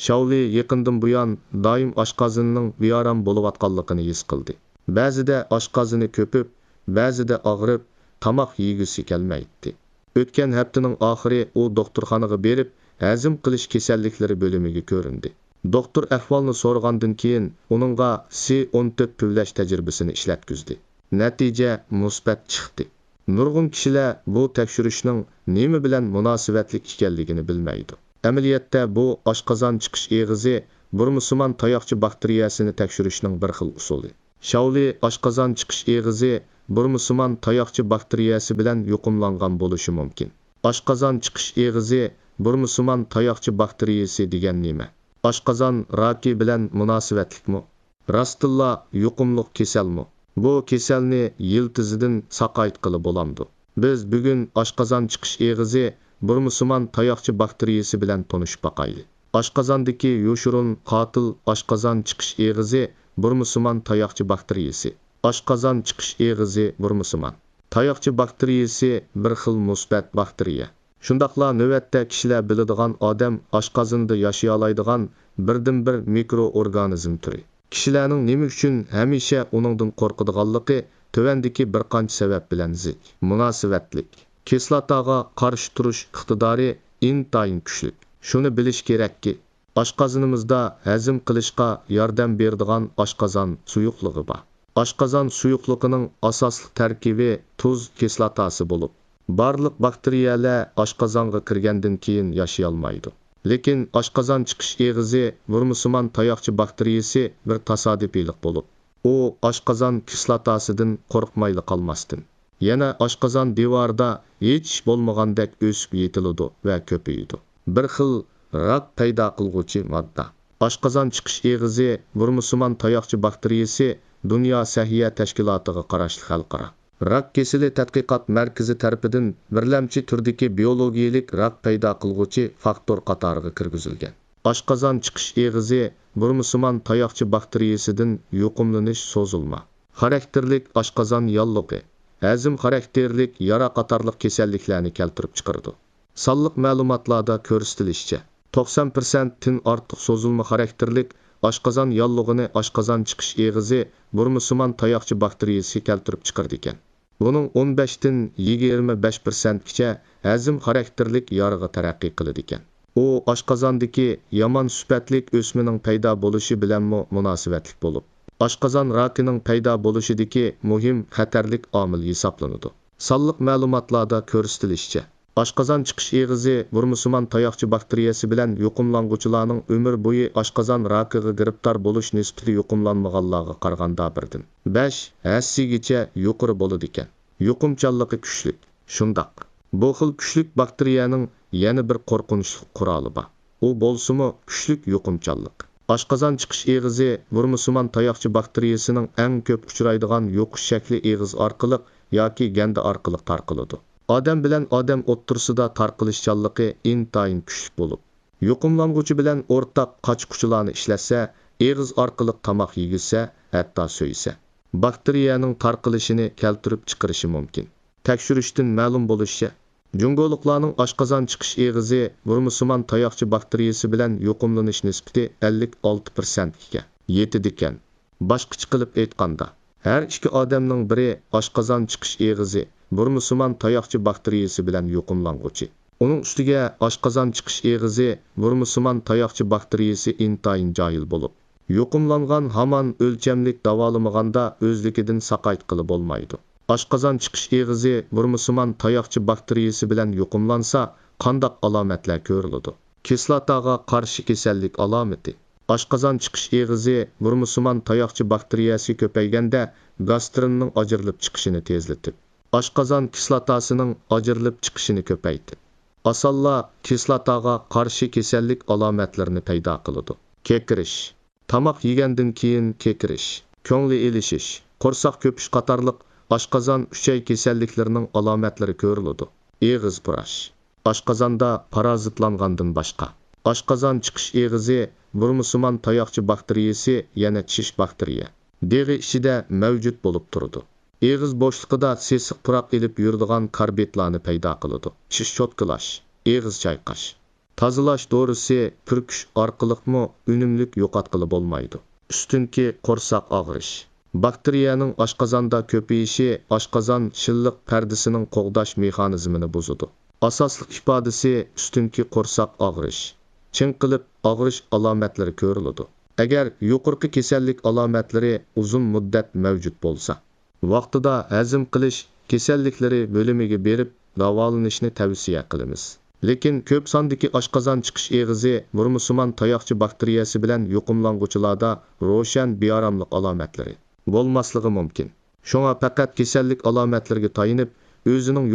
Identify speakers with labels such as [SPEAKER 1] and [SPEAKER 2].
[SPEAKER 1] Shauli yaqindan buyon doim oshqozonining beorom bo'layotganligini his qildi. Ba'zida oshqozoni ko'pib, ba'zida og'rib, tomoq yegisi kelmaydi. O'tgan haftaning oxiri u doktorxonaga berib, hazm qilish kasalliklari bo'limiga ko'rindi. Doktor ahvolni so'ragandan keyin uningga C14 puvlash tajribasini ishlatkizdi. Natija musbat chiqdi. Nurg'un kishilar bu tekshirishning nima bilan munosabatli ekanligini bilmaydi. Amaliyotda bu oshqozon chiqish eg'izi burmusimon tayoqchi bakteriyasini tekshirishning bir xil usuli. Shauli oshqozon chiqish eg'izi burmusimon tayoqchi bakteriyasi bilan yuqumlangan bo'lishi mumkin. Oshqozon chiqish eg'izi burmusimon tayoqchi bakteriyasi degan nima? Oshqozon raki bilan munosabatlikmi? Rastilla yuqumliq kasalmi? Bu kasalni yiltizidan saqaytqili bo'lamdi. Biz bugun oshqozon chiqish eg'izi burmusimon tayoqchi bakteriyasi bilan tanishib baqayli. Oshqozondagi yoshurun qotil oshqozon chiqish eg'izi burmusimon tayoqchi bakteriyasi. Oshqozon chiqish eg'izi burmusimon tayoqchi bakteriyasi bir xil musbat bakteriya. Shundaqla navbatda kishilar biladigan odam oshqozonida yashay oladigan birdan-bir mikroorganizm turi. Kishilarning nima uchun hamisha uningdan qo'rqadiganligi tövandagi bir qancha sabab bilan zid. Munosabatlik. Kislotaga qarshi turish iqtidori intayin kuchli. Shuni bilish kerakki, oshqozonimizda hazm qilishga yordam beradigan oshqozon suyuqligi bor. Oshqozon suyuqligining asosli tarkibi tuz kislotasi bo'lib, barliq bakteriyalar oshqozonga kirgandan keyin yashay olmaydi. Lekin oshqozon chiqish eg'izi burmusimon tayoqchi bakteriyasi bir tasodifiylik bo'lib, u oshqozon kislotasidan qo'rqmayli qolmasdan yana oshqozon devorida hech bo'lmagandek o'sib yetiladi va ko'payadi. Bir xil rak paydo qilguvchi modda. Oshqozon chiqish eg'izi burmusimon tayoqchi bakteriyasi Dunyo Sahiyya tashkilotiga qarashli xalqaro rak kesili tadqiqot markazi tarafidan birlamchi turdagi biologiyalik rak paydo qilguvchi faktor qatoriga kirgizilgan. Oshqozon chiqish eg'izi burmusimon tayoqchi bakteriyasidan yuqumlanish so'zilma. Xarakterlik oshqozon yollig'i, hazm xarakterlik yara qatorliq kasalliklarni keltirib chiqaradi. Sonliq ma'lumotlarda ko'rsatilishicha, 90% tin ortiq so'zilma xarakterlik oshqozon yollig'ini oshqozon chiqish eg'izi burmusimon tayoqchi bakteriyasi keltirib chiqardi ekan. Buning 15 dan 25% gacha hazm xarakterlik yaraga taraqqiy qiladi ekan. U oshqozondagi yomon sifatlik o'smining paydo bo'lishi bilan munosabatlik bo'lib, oshqozon rakining paydo bo'lishidagi muhim xatarlik omil hisoblanadi. Sonliq ma'lumotlarda ko'rsatilishicha, oshqozon chiqish eg'izi burmusimon tayoqchi bakteriyasi bilan yuqumlanuvchilarning umr bo'yi oshqozon rakiga giribtor bo'lish nisbati yuqumlanmaganlarga qaraganda 1.5 yuqori bo'ladi ekan. Yuqumchanligi kuchli. Shundoq. Bu xil kuchli bakteriyaning yana bir qo'rqinchli quroli bor. U bo'lsa-mu kuchli yuqumchanlik. Oshqozon chiqish eg'izi burmusimon tayoqchi bakteriyasining eng ko'p uchraydigan yo'qish shakli eg'iz orqali yoki ganda orqali tarqaladi. Odam bilan odam o'ttirsida tarqalishchanligi intayin kuchli bo'lib, yuqumlanguvchi bilan o'rtaq qochquchilarni ishlatsa, eg'iz orqali tomoq yegilsa, hatto so'ysa, bakteriyaning tarqalishini keltirib chiqarishi mumkin. Tekshirishdan ma'lum bo'lishicha, jungoliklarning oshqozon chiqish eg'izi burmusimon tayoqchi bakteriyasi bilan yuqumlanish nisbati 56% ga yetadi ekan. Boshqacha qilib aytganda, har ikki odamning biri oshqozon chiqish eg'izi burmusimon tayoqchi bakteriyasi bilan yuqumlanguvchi. Uning ustiga oshqozon chiqish eg'izi burmusimon tayoqchi bakteriyasi intayin johil bo'lib, yuqumlangan hamon o'lchamlik davolamaganda o'zligidan saqaytqili bo'lmaydi. Oshqozon chiqish eg'izi burmusimon tayoqchi bakteriyasi bilan yuqumlansa, qanday alomatlar ko'riladi? Kislotaga qarshi kasallik alomati. Oshqozon chiqish eg'izi burmusimon tayoqchi bakteriyasi ko'payganda gastrinning ajrilib chiqishini tezlatib, oshqozon kislotasining ajrilib chiqishini ko'paytirib, osonla kislotaga qarshi kasallik alomatlarini paydo qiladi. Kekirish, tomoq yegandan keyin kekirish, ko'ngli elishish, qo'rsoq ko'pish qatorliq oshqozon uchay kasalliklarining alomatlari ko'riladi. Eg'iz purash, oshqozonda parazitlangandan boshqa. Oshqozon chiqish eg'izi burmusimon tayoqchi bakteriyasi yana tish bakteriya. Deri ichida mavjud bo'lib turadi. Eg'iz bo'shliqida sesiq puroq elib yuradigan karbidlarni paydo qiladi. Tish cho'tqilash, eg'iz chayqash. Tozalash dorisi purkish orqaliqmi unumlik yo'qotqili bo'lmaydi. Ustunki qo'rsoq og'rish. Bakteriyaning oshqozonda ko'payishi oshqozon shilliq pardasining qo'g'dash mexanizmini buzadi. Asosli ifodasi ustunki qo'rsoq og'rish. Chin qilib og'rish alomatlari ko'riladi. Agar yuqorqi kasallik alomatlari uzun muddat mavjud bo'lsa, vaqtida hazm qilish kasalliklari bo'limiga berib davolanishni tavsiya qilamiz. Lekin ko'p sondagi oshqozon chiqish eg'izi murmusimon tayoqchi bakteriyasi bilan yuqumlanuvchilarda ro'shan beoromlik alomatlari bo'lmasligi mumkin. Shunga faqat kasallik alomatlariga tayinib, o'zining